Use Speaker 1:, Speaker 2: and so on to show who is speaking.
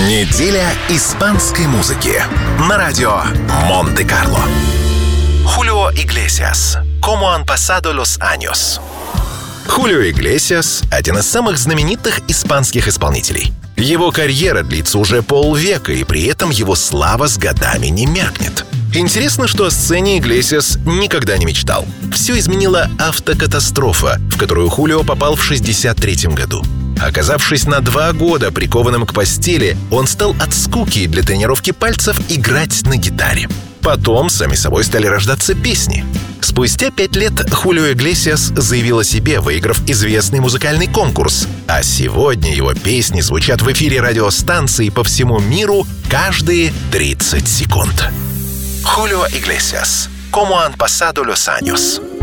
Speaker 1: Неделя испанской музыки на радио Монте-Карло. Хулио Иглесиас. ¿Cómo han pasado los años? Хулио Иглесиас – один из самых знаменитых испанских исполнителей. Его карьера длится уже полвека, и при этом его слава с годами не меркнет. Интересно, что о сцене Иглесиас никогда не мечтал. Все изменила автокатастрофа, в которую Хулио попал в 1963 году. Оказавшись на 2 года прикованным к постели, он стал от скуки для тренировки пальцев играть на гитаре. Потом сами собой стали рождаться песни. Спустя 5 лет Хулио Иглесиас заявил о себе, выиграв известный музыкальный конкурс. А сегодня его песни звучат в эфире радиостанций по всему миру каждые 30 секунд. Хулио Иглесиас. ¿Cómo han pasado los años?